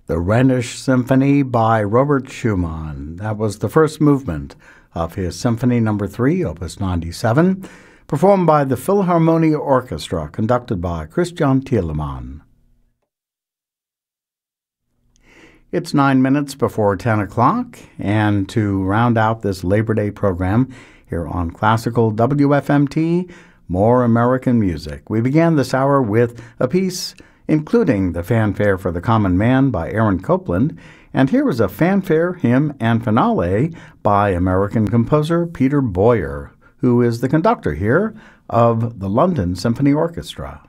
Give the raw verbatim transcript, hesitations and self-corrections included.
The Rhenish Symphony by Robert Schumann. That was the first movement of his Symphony Number three, Opus ninety-seven, performed by the Philharmonia Orchestra, conducted by Christian Thielemann. It's nine minutes before ten o'clock, and to round out this Labor Day program here on Classical W F M T, more American music. We began this hour with a piece including the Fanfare for the Common Man by Aaron Copland, and here is a fanfare, hymn, and finale by American composer Peter Boyer, who is the conductor here of the London Symphony Orchestra.